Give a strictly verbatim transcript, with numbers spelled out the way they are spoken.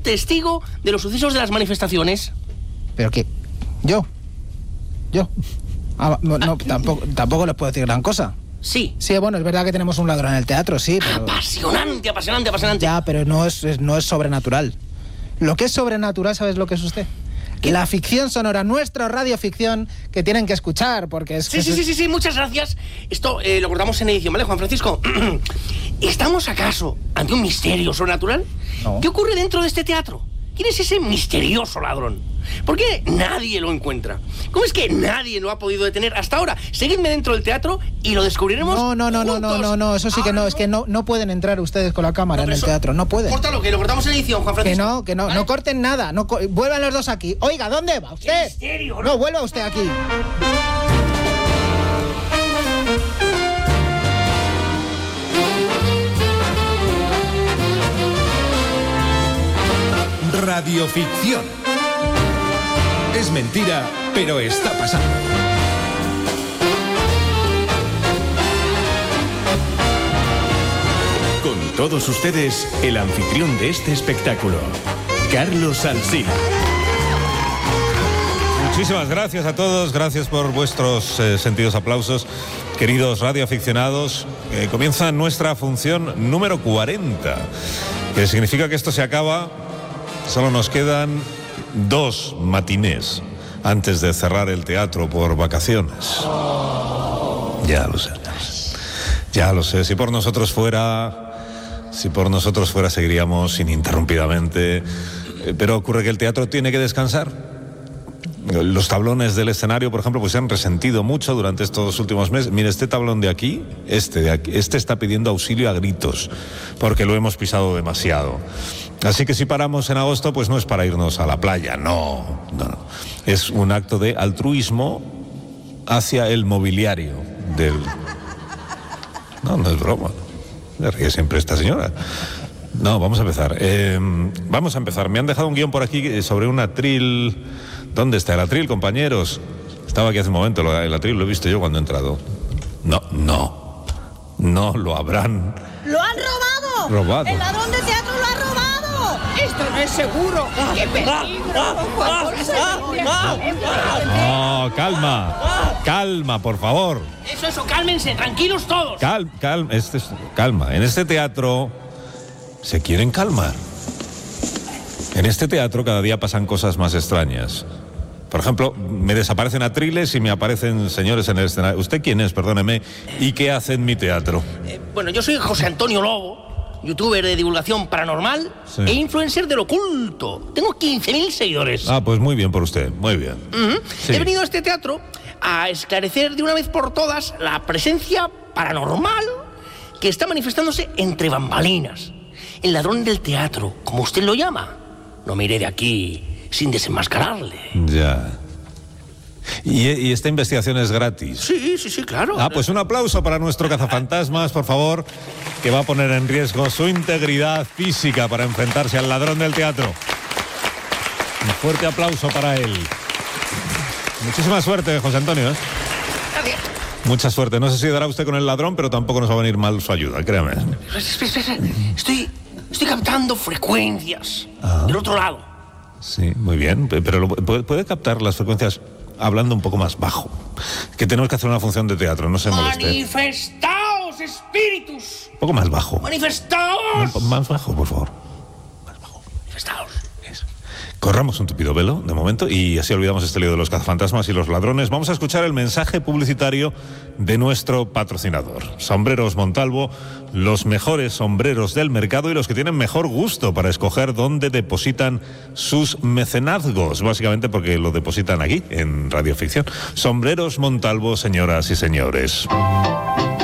testigo de los sucesos de las manifestaciones. ¿Pero qué? ¿Yo? ¿Yo? Ah, no, no, tampoco, tampoco les puedo decir gran cosa. Sí. Sí, bueno, es verdad que tenemos un ladrón en el teatro, sí, pero... Apasionante, apasionante, apasionante. Ya, pero no es, es, no es sobrenatural. Lo que es sobrenatural, ¿sabes lo que es usted? ¿Qué? La ficción sonora, nuestra radioficción, que tienen que escuchar, porque es... Sí, sí, sí, sí, sí, muchas gracias. Esto eh, lo cortamos en edición, ¿vale, Juan Francisco? ¿Estamos acaso ante un misterio sobrenatural? No. ¿Qué ocurre dentro de este teatro? ¿Quién es ese misterioso ladrón? ¿Por qué nadie lo encuentra? ¿Cómo es que nadie lo ha podido detener hasta ahora? Seguidme dentro del teatro y lo descubriremos. No, no, no, no, no, no, no, eso sí que no, es que no, no pueden entrar ustedes con la cámara no, en el eso, teatro, no pueden. Córtalo, que lo cortamos en edición, Juan Francisco. Que no, que no, ¿vale? No corten nada, no, vuelvan los dos aquí. Oiga, ¿dónde va usted? ¿Qué misterio, no? No, vuelva usted aquí. Radioficción. Es mentira, pero está pasando. Con todos ustedes, el anfitrión de este espectáculo, Carlos Alsina. Muchísimas gracias a todos, gracias por vuestros eh, sentidos aplausos. Queridos radioaficionados, eh, comienza nuestra función número cuarenta, que significa que esto se acaba. Solo nos quedan dos matinés antes de cerrar el teatro por vacaciones. Ya lo sé. Ya lo sé. Si por nosotros fuera, si por nosotros fuera, seguiríamos ininterrumpidamente. Pero ocurre que el teatro tiene que descansar. Los tablones del escenario, por ejemplo, pues se han resentido mucho durante estos últimos meses. Mire, este tablón de aquí, este de aquí, este está pidiendo auxilio a gritos, porque lo hemos pisado demasiado. Así que si paramos en agosto, pues no es para irnos a la playa, no, no, no. Es un acto de altruismo hacia el mobiliario del... No, no es broma. Me ríe siempre esta señora. No, vamos a empezar. Eh, vamos a empezar. Me han dejado un guión por aquí sobre un atril. ¿Dónde está el atril, compañeros? Estaba aquí hace un momento, el atril lo he visto yo cuando he entrado. No, no, no lo habrán... ¡Lo han robado! ¿Robado? ¡El ladrón de teatro lo ha robado! ¡Esto no es seguro! ¡Qué peligro! ¡Por favor, No, calma, calma, por favor. Eso, eso, cálmense, tranquilos todos. Cal, cal, este, calma, en este teatro se quieren calmar. En este teatro cada día pasan cosas más extrañas. Por ejemplo, me desaparecen atriles y me aparecen señores en el escenario. ¿Usted quién es? Perdóneme. ¿Y qué hace en mi teatro? Eh, bueno, yo soy José Antonio Lobo, youtuber de divulgación paranormal, sí, e influencer del oculto. Tengo quince mil seguidores. Ah, pues muy bien por usted, muy bien. Uh-huh. Sí. He venido a este teatro a esclarecer de una vez por todas la presencia paranormal que está manifestándose entre bambalinas. El ladrón del teatro, como usted lo llama. No me iré de aquí sin desenmascararle. Ya. ¿Y, ¿Y esta investigación es gratis? Sí, sí, sí, claro. Ah, pues un aplauso para nuestro cazafantasmas, por favor, que va a poner en riesgo su integridad física para enfrentarse al ladrón del teatro. Un fuerte aplauso para él. Muchísima suerte, José Antonio, ¿eh? Gracias. Mucha suerte. No sé si dará usted con el ladrón, pero tampoco nos va a venir mal su ayuda, créame. Estoy, estoy captando frecuencias ah. del otro lado. Sí, muy bien, pero lo, puede, puede captar las frecuencias hablando un poco más bajo. Que tenemos que hacer una función de teatro, no se moleste. ¡Manifestaos, espíritus! Un poco más bajo. ¡Manifestaos! No, más bajo, por favor. Más bajo. ¡Manifestaos! Eso. Corramos un tupido velo, de momento, y así olvidamos este lío de los cazafantasmas y los ladrones. Vamos a escuchar el mensaje publicitario de nuestro patrocinador. Sombreros Montalvo, los mejores sombreros del mercado y los que tienen mejor gusto para escoger dónde depositan sus mecenazgos, básicamente porque lo depositan aquí, en Radioficción. Sombreros Montalvo, señoras y señores.